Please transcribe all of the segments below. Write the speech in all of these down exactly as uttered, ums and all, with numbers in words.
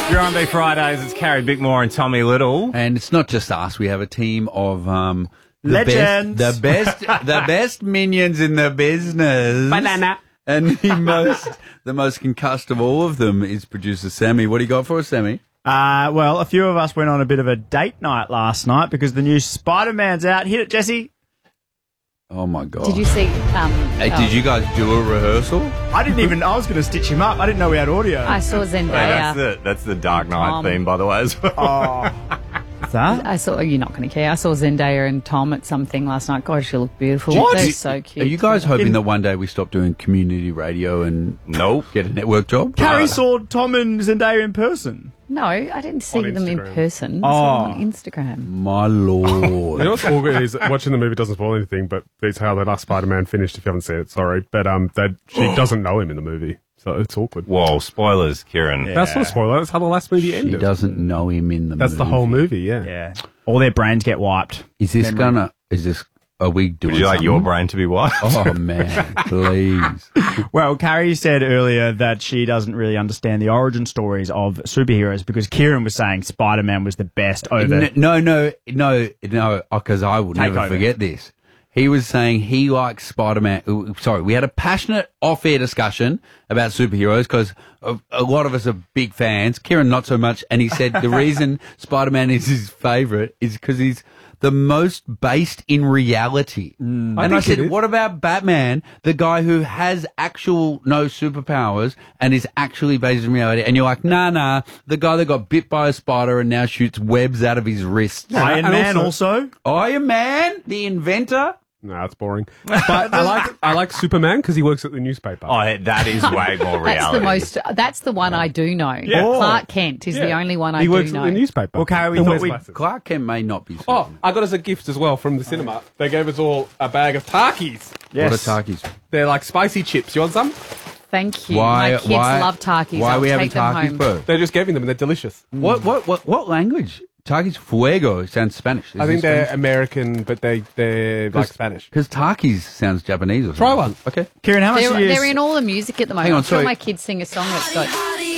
Grande Fridays, it's Carrie Bickmore and Tommy Little. And it's not just us. We have a team of um, the legends, best, the best, the best minions in the business. Banana. And the most, the most concussed of all of them is producer Sammy. What do you got for us, Sammy? Uh, well, a few of us went on a bit of a date night last night because the new Spider-Man's out. Hit it, Jesse. Oh my God! Did you see? Um, Hey, oh. did you guys do a rehearsal? I didn't even. I was going to stitch him up. I didn't know we had audio. I saw Zendaya. Hey, that's the that's the Dark Knight Tom. theme, by the way, as well. Oh, what's that? I saw. You're not going to care. I saw Zendaya and Tom at something last night. God, she looked beautiful. What? They're You- so cute. Are you guys hoping In- that one day we stop doing community radio and Nope. get a network job? Carrie Uh, saw Tom and Zendaya in person. No, I didn't see On them in Instagram. person. Oh. I saw them on Instagram. My You lord! know what's awkward is watching the movie doesn't spoil anything, but it's how the last Spider-Man finished. If you haven't seen it, sorry, but um, that she doesn't know him in the movie, so it's awkward. Whoa, spoilers, Kieran. Yeah. That's not a spoiler. That's how the last movie She ended. doesn't know him in the. That's movie. the whole movie. Yeah. Yeah, all their brains get wiped. Is this Memory. gonna? Is this? Are we doing? Would you like something? your brain to be white? Oh man, please! Well, Carrie said earlier that she doesn't really understand the origin stories of superheroes because Kieran was saying Spider-Man was the best over. N- No, no, no, no. Because I will Take never over. forget this. He was saying he likes Spider-Man. uh, Sorry, we had a passionate off-air discussion about superheroes because a, a lot of us are big fans. Kieran, not so much. And he said the reason Spider-Man is his favourite is because he's the most based in reality. And I, think said, it is. what about Batman, the guy who has actual no superpowers and is actually based in reality? And you're like, nah, nah, the guy that got bit by a spider and now shoots webs out of his wrists. Iron And Man also- also. Iron Man, the inventor. No, it's boring. But I like I like Superman because he works at the newspaper. Oh, that is way more reality. That's the most. That's the one I do know. Yeah. Clark Kent is the Yeah. only one I he do works know. at the newspaper. Well, Carrie, we And thought wears we'd- glasses. Clark Kent may not be. Oh, Superman. I got us a gift as well from the cinema. They gave us all a bag of Takis. Yes. What are Takis? They're like spicy chips. You want some? Thank you. Why? My kids why, love Takis. Why I'll are we having take them Takis, home. bro? They're just giving them and they're delicious. What, what, what, what language? Takis Fuego sounds Spanish. I think they're American, but they, they're like Spanish. Because Takis sounds Japanese or something. Try one. Okay. Kieran, how much They're, do you? they're in all the music at the moment. Hang on, I'm sure sorry. my kids sing a song that's got.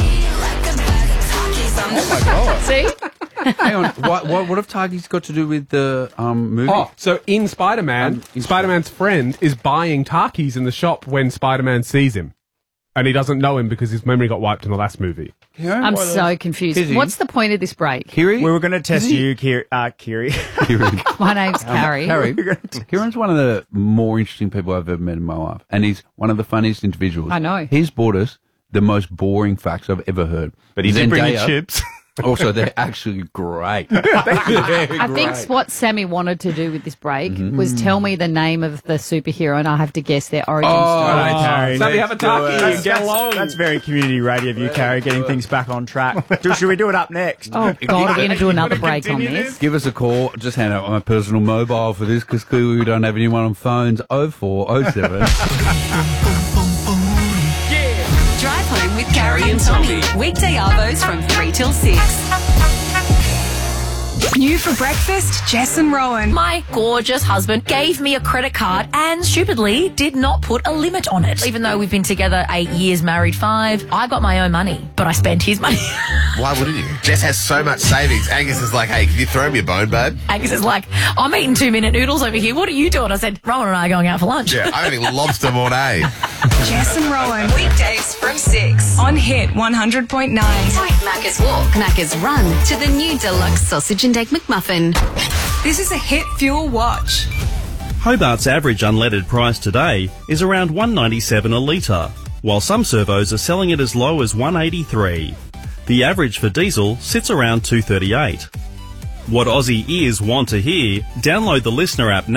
Oh my God. See? Hang on. What, what, what have Takis got to do with the um, movie? Oh, so in Spider-Man, Um, in Spider-Man's friend is buying Takis in the shop when Spider-Man sees him. And he doesn't know him because his memory got wiped in the last movie. Kieran, I'm what so are- confused. Is he? What's the point of this break? Kiri? We were going to test Is he- you, Kiri. Uh, Kiri. Kieran. My name's Carrie. Harry. Kieran's one of the more interesting people I've ever met in my life. And he's one of the funniest individuals. I know. He's brought us the most boring facts I've ever heard. But he did bring you Zendaya- chips. Also, they're actually great. I think what Sammy wanted to do with this break Mm-hmm. was tell me the name of the superhero and I have to guess their origin Oh, story. Right, Carrie. Sammy, have a Taki That's, and get that's- along. that's very community radio of you, Carrie, getting things back on track. Do- Should we do it up next? Oh, God, we're going to do another break on this. Give us a call. Just hand out my personal mobile for this because clearly we don't have anyone on phones. oh four oh seven Drive home with Carrie and Tommy. Weekday arvos from three till six. New for breakfast, Jess and Rowan. My gorgeous husband gave me a credit card and stupidly did not put a limit on it. Even though we've been together eight years, married five, I got my own money, but I spent his money. Why wouldn't you? Jess has so much savings. Angus is like, hey, can you throw me a bone, babe? Angus is like, I'm eating two-minute noodles over here. What are you doing? I said, Rowan and I are going out for lunch. Yeah, I'm eating lobster all day. Jess and Rowan. Weekdays from six on Hit one hundred point nine. Macca's Walk, Macca's Run to the new deluxe sausage and egg McMuffin. This is a Hit Fuel Watch. Hobart's average unleaded price today is around one ninety-seven a litre, while some servos are selling it as low as one eighty-three. The average for diesel sits around two thirty-eight. What Aussie ears want to hear, download the Listener app now.